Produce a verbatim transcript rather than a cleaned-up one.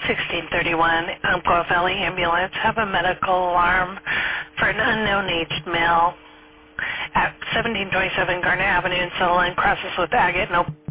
sixteen thirty-one, Umpqua Valley Ambulance have a medical alarm for an unknown aged male at seventeen twenty-seven Garner Avenue in Sutherland, crosses with Agate. No